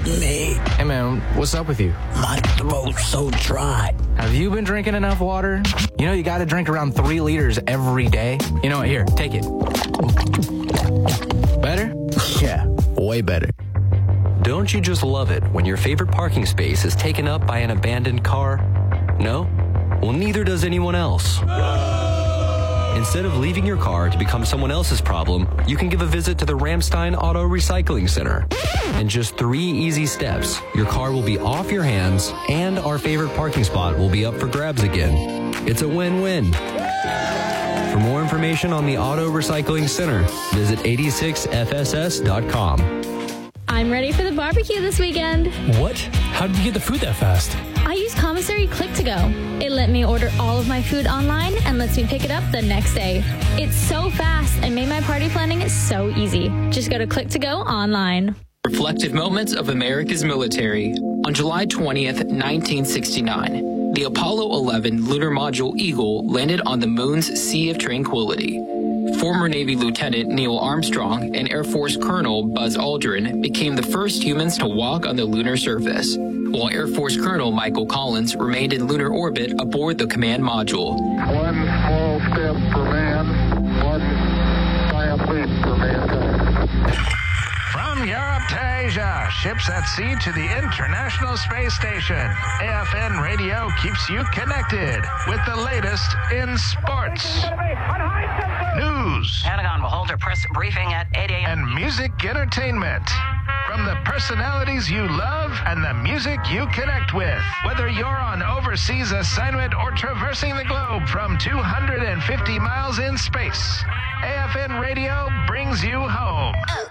me. Hey, man, what's up with you? My throat's so dry. Have you been drinking enough water? You know, you got to drink around 3 liters every day. You know what? Here, take it. Better? Yeah, way better. Don't you just love it when your favorite parking space is taken up by an abandoned car? No? Well, neither does anyone else. Instead of leaving your car to become someone else's problem, you can give a visit to the Ramstein Auto Recycling Center. In just 3 easy steps, your car will be off your hands and our favorite parking spot will be up for grabs again. It's a win-win. For more information on the Auto Recycling Center, visit 86fss.com. I'm ready for the barbecue this weekend. What? How did you get the food that fast? I use Commissary Click to Go. It let me order all of my food online and lets me pick it up the next day. It's so fast and made my party planning so easy. Just go to Click to Go online. Reflective moments of America's military. On July 20th, 1969, the Apollo 11 lunar module Eagle landed on the moon's Sea of Tranquility. Former Navy Lieutenant Neil Armstrong and Air Force Colonel Buzz Aldrin became the first humans to walk on the lunar surface, while Air Force Colonel Michael Collins remained in lunar orbit aboard the command module. One small step for man, one giant leap for mankind. From Europe to Asia, ships at sea to the International Space Station, AFN Radio keeps you connected with the latest in sports, news, Pentagon will hold a press briefing at 8 a.m. and music entertainment. From the personalities you love and the music you connect with. Whether you're on overseas assignment or traversing the globe from 250 miles in space, AFN Radio brings you home.